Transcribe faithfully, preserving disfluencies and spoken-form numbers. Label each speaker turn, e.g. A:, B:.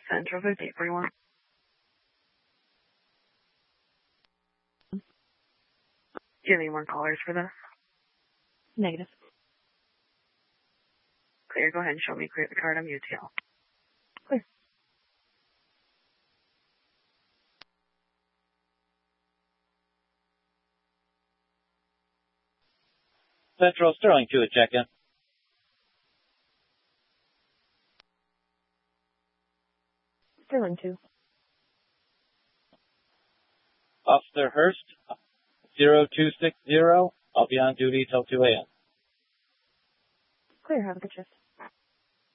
A: Central fifty forty-one. Do you have any more callers for this?
B: Negative.
A: Clear. Go ahead and show me create the card on U T L.
B: Clear.
C: Central Sterling two at check-in.
B: Sterling two.
C: Officer Hurst, zero two six zero. I'll be on duty till two a.m.
B: Clear. Have a good shift.